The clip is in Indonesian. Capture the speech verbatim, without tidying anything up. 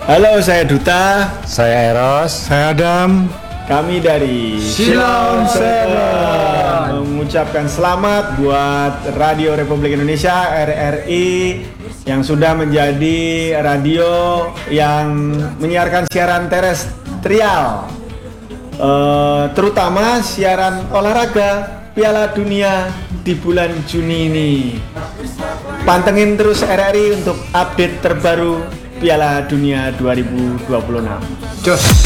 Halo, saya Duta. Saya Eros. Saya Adam. Kami dari Silon Seven mengucapkan selamat buat Radio Republik Indonesia R R I yang sudah menjadi radio yang menyiarkan siaran terestrial, uh, terutama siaran olahraga Piala Dunia di bulan Juni ini. Pantengin terus R R I untuk update terbaru Piala Dunia dua ribu dua puluh enam. Cus.